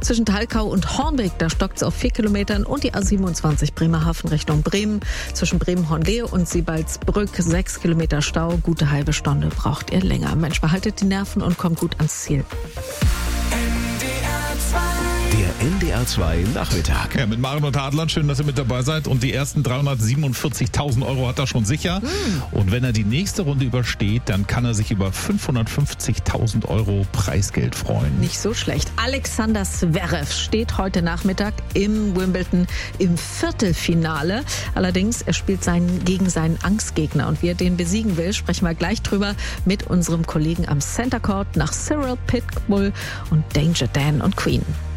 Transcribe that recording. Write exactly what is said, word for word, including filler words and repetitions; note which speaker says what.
Speaker 1: Zwischen Thalkau und Hornbeck, da stockt es auf vier Kilometern. Und die A siebenundzwanzig Bremerhaven Richtung Bremen. Zwischen Bremen-Hornlehe und Siebaldsbrück sechs Kilometer Stau. Gute halbe Stunde braucht ihr länger. Mensch, behaltet die Nerven und kommt gut ans Ziel.
Speaker 2: Der N D R zwei Nachmittag.
Speaker 3: Ja, mit Maren und Adlern, schön, dass ihr mit dabei seid. Und die ersten dreihundertsiebenundvierzigtausend Euro hat er schon sicher. Mm. Und wenn er die nächste Runde übersteht, dann kann er sich über fünfhundertfünfzigtausend Euro Preisgeld freuen.
Speaker 1: Nicht so schlecht. Alexander Zverev steht heute Nachmittag im Wimbledon im Viertelfinale. Allerdings, er spielt seinen, gegen seinen Angstgegner. Und wie er den besiegen will, sprechen wir gleich drüber mit unserem Kollegen am Center Court nach Cyril Pitbull und Danger Dan und Queen.